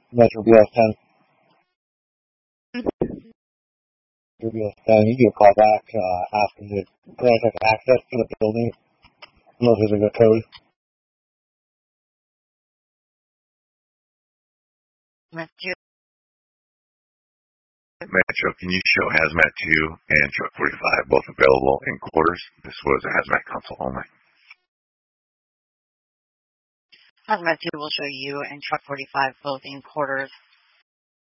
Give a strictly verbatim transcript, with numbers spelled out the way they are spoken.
Metro B S ten. Metro B S ten, you can call back, uh, asking to grant us access to the building. Unless there's a code. Metro. Metro, can you show Hazmat two and Truck forty-five both available in quarters? This was a Hazmat console only. Hazmat two will show you and Truck forty-five both in quarters.